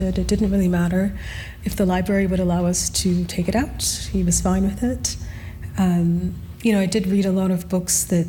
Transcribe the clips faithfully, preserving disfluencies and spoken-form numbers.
It didn't really matter if the library would allow us to take it out. He was fine with it. Um, you know, I did read a lot of books that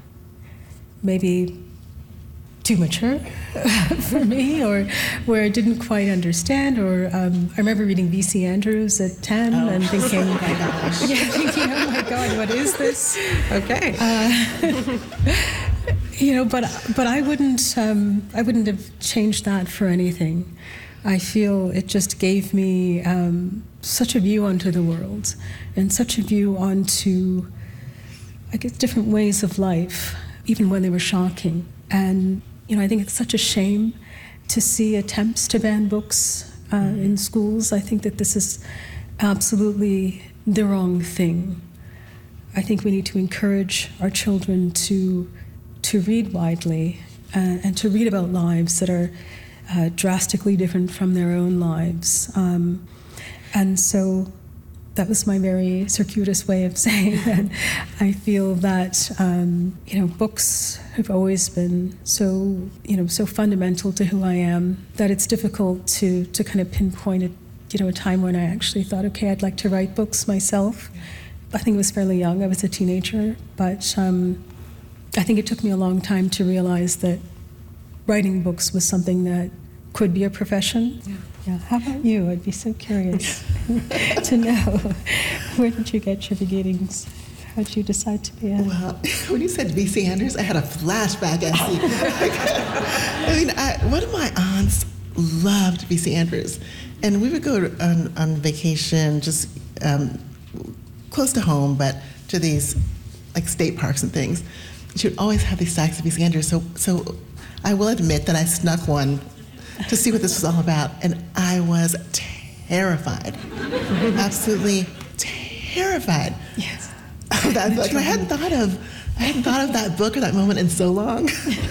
maybe too mature for me, or where I didn't quite understand. Or um, I remember reading V C Andrews at ten oh. and thinking, oh my gosh. yeah, thinking, oh my God, what is this? Okay. Uh, you know, but but I wouldn't um, I wouldn't have changed that for anything. I feel it just gave me um, such a view onto the world, and such a view onto, I guess, different ways of life, even when they were shocking. And you know, I think it's such a shame to see attempts to ban books uh, mm-hmm. in schools. I think that this is absolutely the wrong thing. I think we need to encourage our children to to read widely uh, and to read about lives that are uh, drastically different from their own lives. Um, and so that was my very circuitous way of saying that I feel that, um, you know, books have always been so, you know, so fundamental to who I am that it's difficult to, to kind of pinpoint it, you know, a time when I actually thought, okay, I'd like to write books myself. I think I was fairly young. I was a teenager, but um, I think it took me a long time to realize that writing books was something that could be a profession. Yeah. Yeah. How about you? I'd be so curious to know, where did you get your beginnings? How did you decide to be a... Well, when you said V C Andrews, I had a flashback, Essie. I mean, I, one of my aunts loved V C Andrews, and we would go on, on vacation just um, close to home, but to these like state parks and things. She would always have these stacks of V C Andrews, so, so I will admit that I snuck one to see what this was all about, and I was terrified, absolutely terrified. Yes. Of that book. And I hadn't thought of, I hadn't thought of that book or that moment in so long.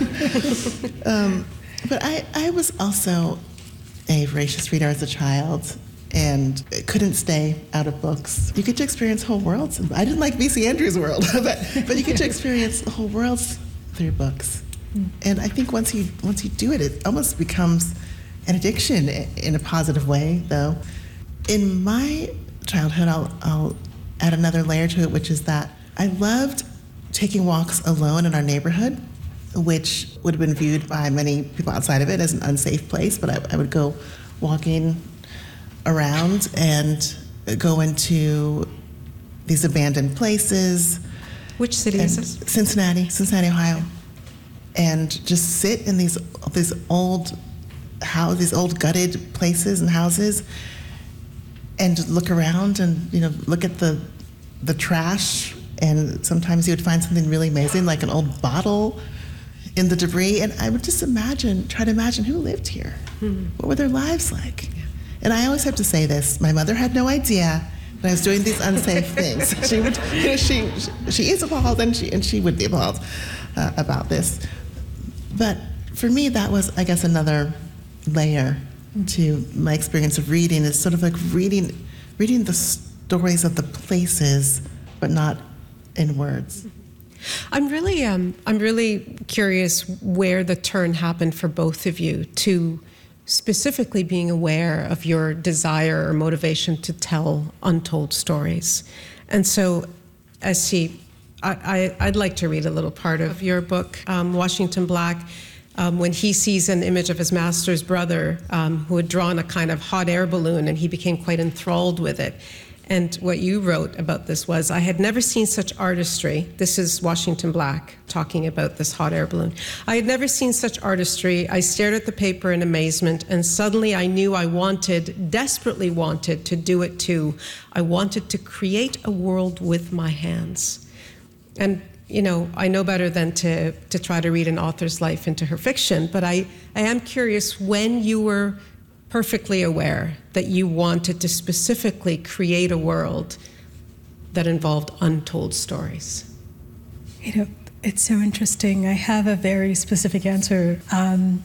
um, but I, I was also a voracious reader as a child, and couldn't stay out of books. You get to experience whole worlds. I didn't like V C Andrews' world, but but you get to experience whole worlds through books. And I think once you once you do it, it almost becomes an addiction in a positive way, though. In my childhood, I'll, I'll add another layer to it, which is that I loved taking walks alone in our neighborhood, which would have been viewed by many people outside of it as an unsafe place, but I, I would go walking around and go into these abandoned places. Which city is this? Cincinnati, Cincinnati, Ohio. And just sit in these these old how these old gutted places and houses, and just look around and you know look at the the trash. And sometimes you would find something really amazing, like an old bottle in the debris. And I would just imagine, try to imagine who lived here. Mm-hmm. What were their lives like? Yeah. And I always have to say this: my mother had no idea that I was doing these unsafe things. She would, you know, she she is appalled, and she and she would be appalled uh, about this. But for me, that was, I guess, another layer to my experience of reading. Is sort of like reading, reading the stories of the places, but not in words. I'm really, um, I'm really curious where the turn happened for both of you to specifically being aware of your desire or motivation to tell untold stories. And so, Essie, I, I, I'd like to read a little part of your book, um, Washington Black, um, when he sees an image of his master's brother um, who had drawn a kind of hot air balloon, and he became quite enthralled with it. And what you wrote about this was, I had never seen such artistry. This is Washington Black talking about this hot air balloon. I had never seen such artistry. I stared at the paper in amazement, and suddenly I knew I wanted, desperately wanted, to do it too. I wanted to create a world with my hands. And, you know, I know better than to, to try to read an author's life into her fiction, but I, I am curious when you were perfectly aware that you wanted to specifically create a world that involved untold stories. You know, it's so interesting. I have a very specific answer. Um,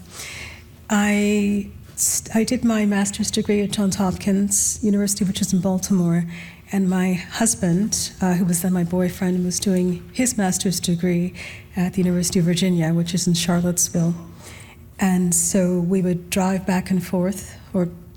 I, I did my master's degree at Johns Hopkins University, which is in Baltimore, and my husband, uh, who was then my boyfriend, was doing his master's degree at the University of Virginia, which is in Charlottesville. And so we would drive back and forth, or